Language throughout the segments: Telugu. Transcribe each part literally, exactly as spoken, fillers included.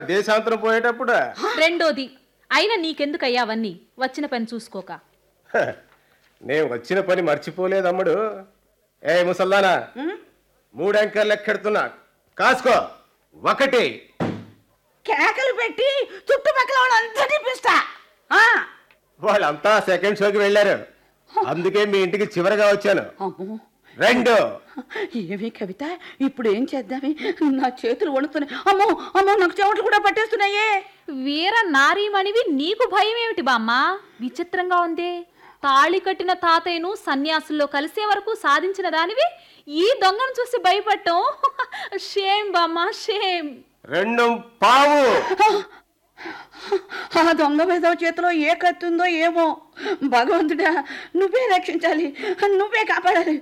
దేశాంతరం పోయేటప్పుడు. రెండోది, అయినా నీకెందుకయ్యా అవన్నీ? వచ్చిన పని చూసుకోక. నేను వచ్చిన పని మర్చిపోలేదమ్ముడు. ఏ ముసల్దానా, మూడంకెలు లెక్కెడుతున్నా, కాసుకో. ఒకటి. కేకలు పెట్టి చుట్టుపక్కల వాళ్ళంతా తిప్పిస్తా. వాళ్ళంతా సెకండ్ షోకి వెళ్ళారు, అందుకే మీ ఇంటికి చివరిగా వచ్చాను. రెండు. ఏమి కవిత, ఇప్పుడు ఏం చేద్దామి? నా చేతులు వణుకుతున్నాయి. అమ్మో అమ్మో, నాకు చెమటలు కూడా పట్టేస్తున్నాయే. వీర నారీమణివి, నీకు భయం ఏమిటి బామ్మ? విచిత్రంగా ఉందే. తాళి కట్టిన తాతయ్యను సన్యాసుల్లో కలిసే వరకు సాధించిన దానివి ఈ దొంగను చూసి భయపడటం షేమ్ బామ్మ, షేమ్. రెండు పావు. ఆ దొంగ మీద చేతిలో ఏ కత్తుందో ఏమో. భగవంతుడా, నువ్వే రక్షించాలి, నువ్వే కాపాడాలి.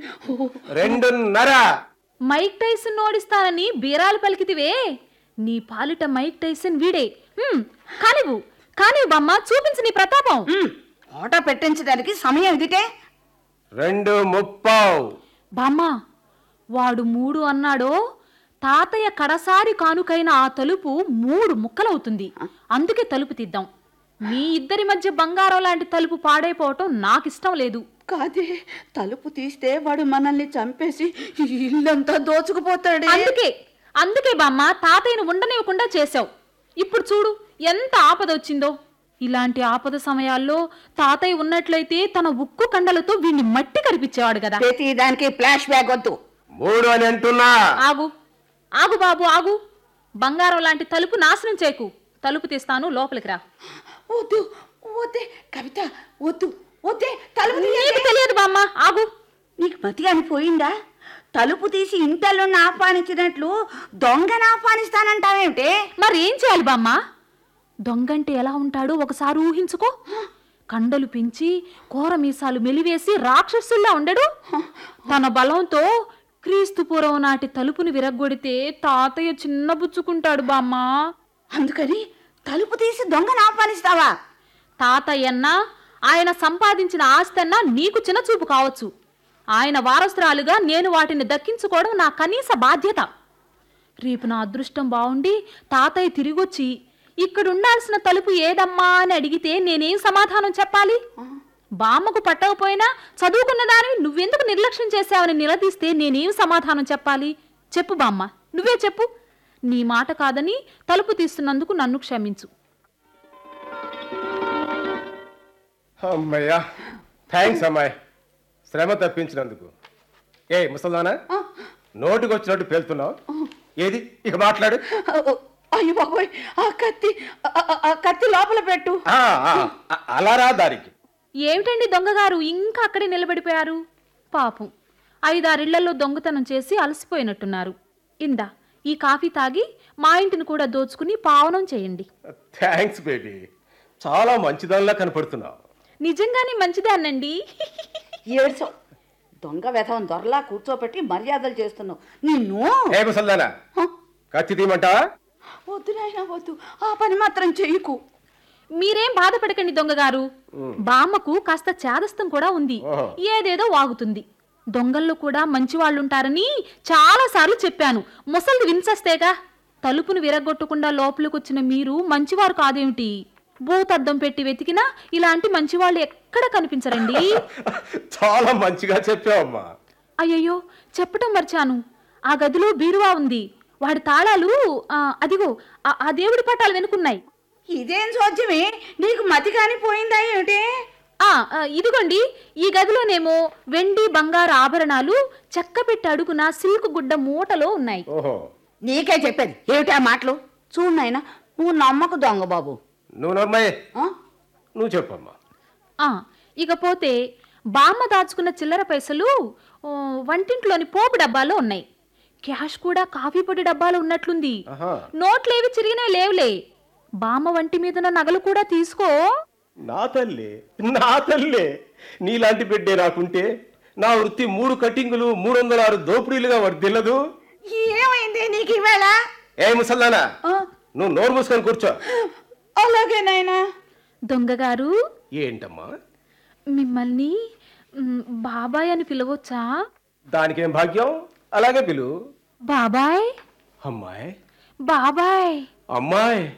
రెండున్నర. మైక్ టైసన్ ఓడిస్తానని బీరాలు పలికితివే, నీ పాలిట మైక్ టైసన్ వీడే. కానివు కానివు బామ్మ, చూపించు నీ ప్రతాపం. ఓట పెట్టించడానికి సమయం ఇదిటే. రెండు ముప్పావు. బామ్మ, వాడు మూడు అన్నాడో, తాతయ్య కడసారి కానుకైన ఆ తలుపు మూడు ముక్కలవుతుంది. అందుకే తలుపు తీద్దాం. మీ ఇద్దరి మధ్య బంగారం లాంటి తలుపు పాడైపోవటం నాకిష్టం లేదు. కాదే, తలుపు తీస్తే వాడు మనల్ని చంపేసి ఇల్లంతా దోచుకుపోతాడు. అందుకే అందుకే బామ్మ, తాతయ్యను ఉండనివ్వకుండా చేశావు. ఇప్పుడు చూడు ఎంత ఆపద వచ్చిందో. ఇలాంటి ఆపద సమయాల్లో తాతయ్య ఉన్నట్లయితే తన ఉక్కు కండలతో వీడిని మట్టి కరిపించేవాడు కదా. దానికి ఫ్లాష్ బ్యాక్ వద్దు. మూడు అని అంటున్నా. ఆగు ఆగు బాబు, ఆగు. బంగారం లాంటి తలుపు నాశనం చేయకు. తలుపు తీస్తాను, లోపలికి రా. వద్దు వద్దే కవిత, వద్దు వద్దే. తలుపు నీకు తెలియదు బామ్మ, ఆగు. నీకు మతి అనిపోయిందా? తలుపు తీసి ఇంటల్లోని ఆహ్వానించినట్లు దొంగను ఆహ్వానిస్తానంటావేమిటే? మరి ఏం చేయాలి బామ్మ? దొంగంటే ఎలా ఉంటాడో ఒకసారి ఊహించుకో. కండలు పెంచి కోర మీసాలు మెలివేసి రాక్షసుల్లా ఉండడు. తన బలంతో క్రీస్తు పూర్వం నాటి తలుపుని విరగ్గొడితే తాతయ్య చిన్నబుచ్చుకుంటాడు బామ్మ. అందుకని తలుపు తీసి దొంగను ఆహ్వానిస్తావా? తాతయ్యన్నా ఆయన సంపాదించిన ఆస్తన్నా నీకు చిన్న చూపు కావచ్చు. ఆయన వారసురాలుగా నేను వాటిని దక్కించుకోవడం నా కనీస బాధ్యత. రేపు నా అదృష్టం బాగుండి తాతయ్య తిరిగొచ్చి ఇక్కడుండాల్సిన తలుపు ఏదమ్మా అని అడిగితే నేనేం సమాధానం చెప్పాలి? బామ్మకు పట్టకపోయినా చదువుకున్న దానివి నువ్వెందుకు నిర్లక్ష్యం చేశావని నిలదీస్తే నేనేం సమాధానం చెప్పాలి? చెప్పు బామ్మ, నువ్వే చెప్పు. నీ మాట కాదని తలుపు తీస్తున్నందుకు నన్ను క్షమించు. అమ్మయ్యా, థ్యాంక్స్ అమ్మాయి, శ్రమ తప్పించినందుకు. ఏ ముసల్దానా, నోటికి వచ్చినట్టు పేలుతున్నావు. ఏది ఇక మాట్లాడు. అయ్యో బాబోయ్, ఆ కత్తి ఆ కత్తి లోపల పెట్టు. అలా రా దారికి. ఏమిటండి దొంగగారు ఇంకా అక్కడే నిలబడిపోయారు? పాపం, ఐదారిళ్లలో దొంగతనం చేసి అలసిపోయినట్టున్నారు. ఇందా ఈ కాఫీ తాగి మా ఇంటిని కూడా దోచుకుని పావనం చేయండి. థ్యాంక్స్ బేబీ, చాలా మంచిదానిలా కనపడుతున్నావు. నిజంగానే మంచిదానండి. ఏడ్చో, దొంగ వెధవం దొరలా కూర్చోపెట్టి మర్యాదలు చేస్తున్నావు. నిన్ను ఏ ముసల్దానా, కత్తి తీయమంటా? వద్దు నాయనా, వద్దు, ఆ పని మాత్రం చెయ్యకు. మీరేం బాధపడకండి దొంగగారు. బామ్మకు కాస్త చేదస్తం కూడా ఉంది, ఏదేదో వాగుతుంది. దొంగల్లో కూడా మంచివాళ్ళుంటారని చాలా సార్లు చెప్పాను. ముసలిది విన్సస్తేగా. తలుపును విరగొట్టకుండా లోపలికొచ్చిన మీరు మంచివారు కాదేమిటి? భూతద్దం పెట్టి వెతికినా ఇలాంటి మంచివాళ్ళు ఎక్కడ కనిపించరండి. చాలా మంచిగా చెప్పావమ్మా. అయ్యయ్యో, చెప్పటం మర్చాను. ఆ గదిలో బీరువా ఉంది. వాడి తాళాలు అదిగో ఆ దేవుడి పటాలు వెనుకున్నాయి. ఇదేం సోద్యమే, నీకు మతి కాని పోయిందా ఏమిటి? ఆ ఇదిగోండి, ఈ గదిలోనేమో వెండి బంగారు ఆభరణాలు చెక్క పెట్టి అడుగున సిల్క్ గుడ్డ మూటలో ఉన్నాయి. నీకే చెప్పేది ఏమిటి ఆ మాటలు? చూడు నాయనా, నువ్వు నమ్మకు దొంగ బాబు. నువ్వు నమ్మాయి, నువ్వు చెప్పమ్మా. ఇకపోతే బామ్మ దాచుకున్న చిల్లర పైసలు వంటింట్లోని పోపు డబ్బాలో ఉన్నాయి. క్యాష్ కూడా కాఫీ పొడి డబ్బాలో ఉన్నట్లుంది. నోట్లేవి చిరిగినా లేవులే. బామ్మ వంటి మీద నగలు కూడా తీసుకో. నా తల్లి, నా తల్లి, నీలాంటి బిడ్డే నాకుంటే నా వృత్తి మూడు కటింగులు మూడు వందల ఆరు దోపిడీలుగా వర్దిల్లదు. ఏమైంది నీకు ఈవేళ? ఏ ముసల్దానా, నువ్వు నోరు మూసుకొని కూర్చో. అలాగే నాయనా. దొంగగారు, ఏంటమ్మా? మిమ్మల్ని బాబాయ్ అని పిలవచ్చా? దానికేం భాగ్యం, అలాగే పిలు. బాబాయ్. అమ్మాయి, బాబాయ్ అమ్మాయి